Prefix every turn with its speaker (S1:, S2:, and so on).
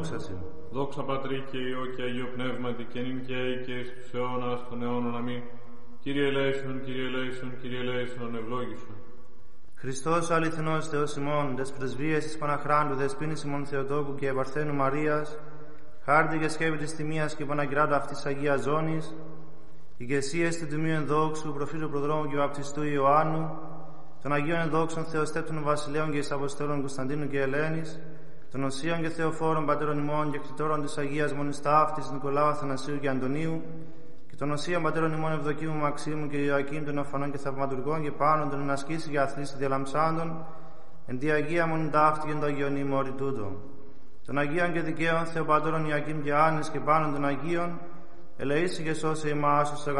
S1: Δόξα Πατρί και Υιό και Αγίο Πνεύματι και νυν και αεί και εις τους αιώνας των αιώνων. Αμήν. Κύριε ελέησον, Κύριε ελέησον, Κύριε ελέησον, ευλόγησον.
S2: Χριστός ο αληθινός Θεός ημών, τες πρεσβείες της Παναχράντου, δεσποίνης ημών Θεοτόκου και Επαρθένου Μαρίας, χάρτη και σκεύη της τιμίας και Παναγυράτου αυτής Αγίας Ζώνης, ηγεσίες του Τιμίου Ενδόξου, προφήτου Προδρόμου και Βαπτιστού Ιωάννου, των Αγίων Ενδόξων Θεοστέπτων Βασιλέων και εις Αποστόλων Κωνσταντίνου και Ελένης, των Οσίων και Θεοφόρων Πατέρων ημών και κτητόρων της Αγίας Μονής Ταύτης Νικολάου, Αθανασίου και Αντωνίου, και των Οσίων Πατέρων ημών Ευδοκίμου, Μαξίμου και Ιωακήμ, των Οφανών και Θαυματουργών και πάνω των ενασκήσει και αθλήσει διαλαμψάντων, εν τη Αγία Μονή Ταύτη και εν το Αγίον ημόρι τούτο. Των Αγίων και Δικαίων Θεοπατώρων Ιωακήμ και Άννης και πάνω των Αγίων, ελεήσει και σώσε εμάς ως